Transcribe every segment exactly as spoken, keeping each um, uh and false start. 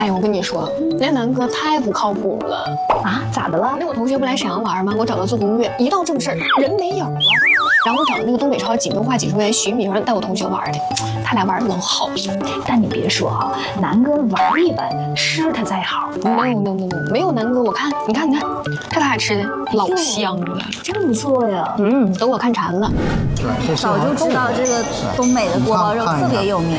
哎，我跟你说，那南哥太不靠谱了啊！咋的了？ 那我同学不来沈阳玩吗？我找他做攻略，一到正事儿人没影了。然后我找那个东北超锦州话解说员徐明带我同学玩的，他俩玩的老好了。 但你别说啊，南哥玩一般，吃他再好。 没有没有没有没有南哥，我看你看你看，他俩吃的老香了， 真不错呀。 嗯，都给我看馋了。 早就知道这个东北的锅包肉特别有名。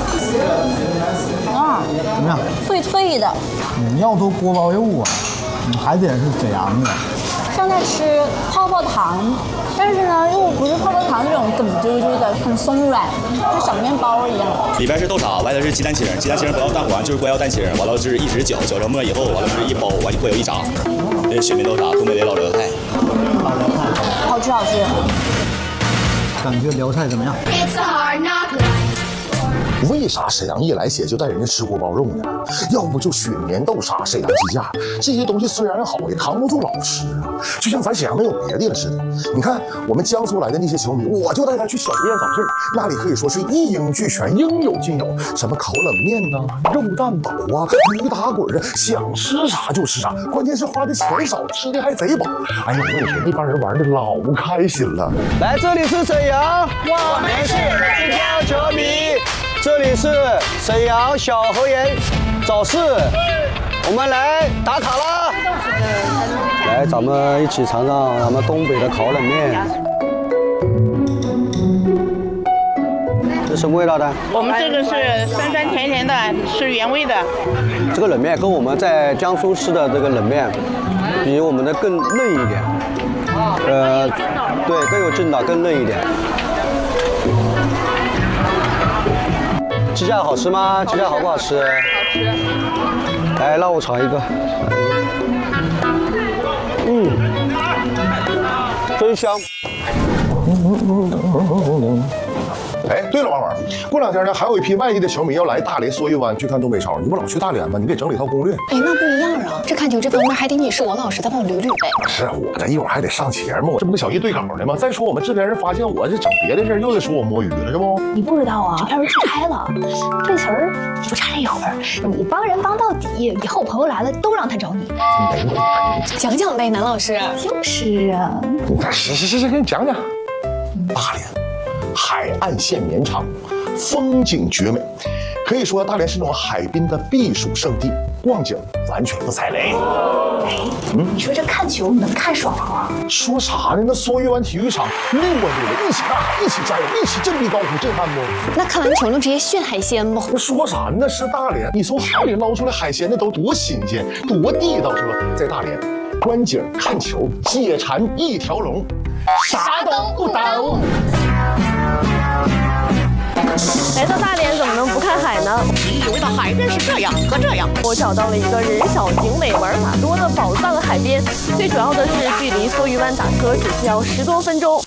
啊， 怎么样？ 脆脆的。 你要做锅包肉啊，你还得是沈阳的。 像在吃泡泡糖，但是呢又不是泡泡糖那种梗啾啾的，很松软，像小面包一样。 里边是豆沙，外头是鸡蛋清，鸡蛋清不要蛋黄，就是光要蛋清，完了是一直搅，搅成沫以后，完了是一包，完会有一炸。这是雪面豆沙，东北的老辽菜。 老辽菜， 好吃好吃。 感觉辽菜怎么样？ 为啥沈阳一来血就带人家吃锅包肉呢？要不就雪棉豆沙、沈阳鸡架这些东西虽然好，也扛不住老吃啊。就像咱沈阳没有别地了似的。你看我们江苏来的那些球迷，我就带他去小店早市，那里可以说是一应俱全，应有尽有，什么烤冷面呐、啊、肉蛋堡啊、驴打滚啊，想吃啥就吃啥。关键是花的钱少，吃的还贼饱。哎呀，我跟你说，那帮人玩的老开心了。 来，这里是沈阳，我们是青椒球迷。这里是沈阳小河沿早市，我们来打卡啦！来，咱们一起尝尝咱们东北的烤冷面。这什么味道的？ 我们这个是酸酸甜甜的，是原味的。 这个冷面跟我们在江苏吃的这个冷面，比我们的更嫩一点。呃，对，更有劲道，更嫩一点。鸡架好吃吗？鸡架好不好吃？好吃。来，让我尝一个。嗯，真香。 哎，对了，王王，过两天呢，还有一批外地的球迷要来大连梭鱼湾去看东北超，你不老去大连吗？你给整理一套攻略。 哎，那不一样啊，这看球这方面还得你是王老师再帮我捋捋呗。 是我这一会儿还得上节目，这不跟小易对稿呢吗？再说我们制片人发现我这整别的事儿，又得说我摸鱼了，这不？ 你不知道啊，制片人出差了，这词儿不差这会儿。你帮人帮到底，以后朋友来了都让他找你。 讲讲呗，南老师。 就是啊。 是是是是，给你讲讲。大连，海岸线绵长，风景绝美，可以说大连是那种海滨的避暑胜地，逛景完全不踩雷。 哎，嗯，你说这看球能看爽啊？ 说啥呢？那梭鱼湾体育场六万多人一起呐喊，一起加油，一起振臂高呼，震撼不？ 那看完球能直接炫海鲜不？ 那说啥呢？那是大连，你从海里捞出来海鲜，那都多新鲜，多地道，是吧？在大连，观景、看球、解馋一条龙，啥都不耽误。 来到大连怎么能不看海呢？ 你以为的海边是这样和这样。 我找到了一个人少景美、玩法多的宝藏海边，最主要的是距离梭鱼湾打车只需要十多分钟。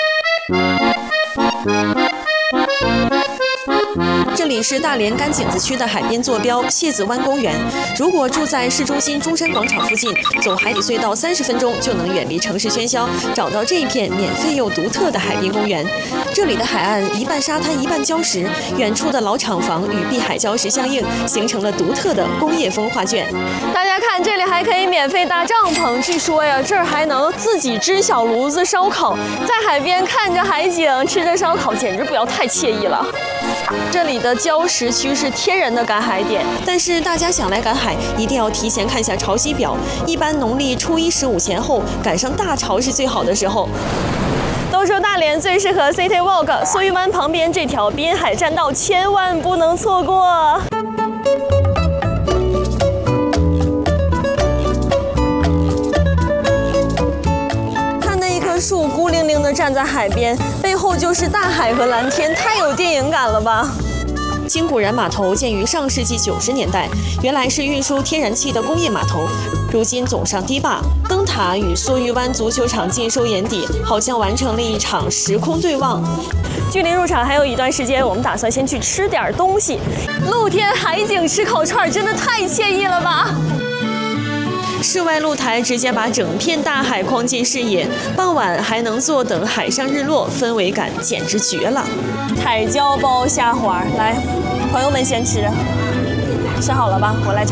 这里是大连甘井子区的海边坐标蟹子湾公园。如果住在市中心中山广场附近，走海底隧道三十分钟就能远离城市喧嚣，找到这一片免费又独特的海滨公园。这里的海岸一半沙滩一半礁石，远处的老厂房与碧海礁石相映，形成了独特的工业风画卷。 大家看，这里还可以免费搭帐篷，据说呀，这儿还能自己支小炉子烧烤，在海边看着海景，吃着烧烤，简直不要太惬意了。这里的礁石区是天然的赶海点， 但是大家想来赶海，一定要提前看下潮汐表。一般农历初一十五前后，赶上大潮是最好的时候。 都说大连最适合 City Walk， 梭鱼湾旁边这条滨海栈道千万不能错过。看那一棵树孤零零地站在海边，背后就是大海和蓝天，太有电影感了吧！ 金古然码头建于上世纪九十年代，原来是运输天然气的工业码头。如今总上堤坝、灯塔与梭鱼湾足球场尽收眼底，好像完成了一场时空对望。 距离入场还有一段时间，我们打算先去吃点东西。露天海景吃烤串，真的太惬意了吧！ 室外露台直接把整片大海框进视野，傍晚还能坐等海上日落，氛围感简直绝了。 海椒包虾滑，来，朋友们先吃。 想好了吧？我来。